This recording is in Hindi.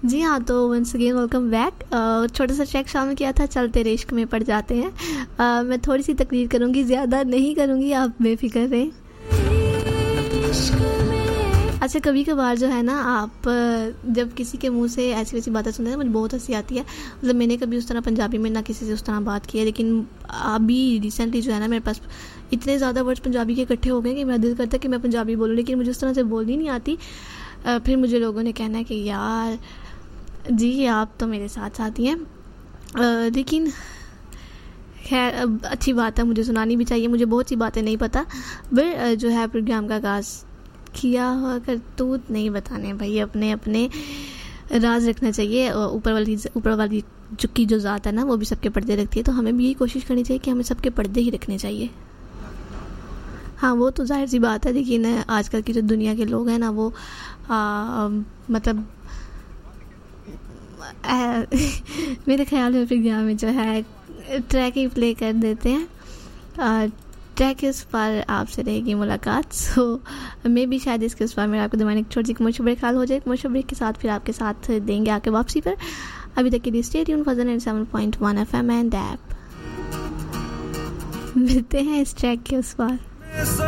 जी हाँ, तो वंस अगेन वेलकम बैक। छोटा सा ट्रैक शामिल किया था, चल तेरे इश्क में पड़ जाते हैं। मैं थोड़ी सी तकरीर करूँगी, ज़्यादा नहीं करूँगी, आप बेफिक्र रहें। अच्छा, कभी कभार जो है ना, आप जब किसी के मुंह से ऐसी वैसी बातें सुनते हैं, मुझे बहुत हंसी आती है। मतलब मैंने कभी उस तरह पंजाबी में ना किसी से उस तरह बात की है, लेकिन अभी रिसेंटली जो है ना, मेरे पास इतने ज़्यादा वर्ड्स पंजाबी के इकट्ठे हो गए कि मेरा दिल करता है कि मैं पंजाबी बोलूँ, लेकिन मुझे उस तरह से बोलनी नहीं आती। फिर मुझे लोगों ने कहना है कि यार जी आप तो मेरे साथ साथ ही हैं। लेकिन खैर, अब अच्छी बात है, मुझे सुनानी भी चाहिए। मुझे बहुत सी बातें नहीं पता, पर जो है प्रोग्राम का आगाज़ किया हुआ करतूत नहीं बताने भाई, अपने अपने राज रखना चाहिए। ऊपर वाली की जो ज़ात है ना, वो भी सबके पर्दे रखती है, तो हमें भी यही कोशिश करनी चाहिए कि हमें सबके पर्दे ही रखने चाहिए। हाँ, वो तो जाहिर सी बात है, लेकिन आजकल की जो दुनिया के लोग हैं ना, वो मतलब मेरे ख्याल में प्रोग्राम में जो है ट्रैक ही प्ले कर देते हैं। ट्रैक इस पर आपसे रहेगी मुलाकात। सो मैं भी शायद इसके उस पर मेरा आपको दरमियान एक छोटी सी कमर्शियल ब्रेक हाल हो जाए। कमर्शियल ब्रेक के साथ फिर आपके साथ देंगे आके वापसी पर। अभी तक के लिए stay tune for 7.1 FM and app. मिलते हैं इस ट्रैक के उस पर।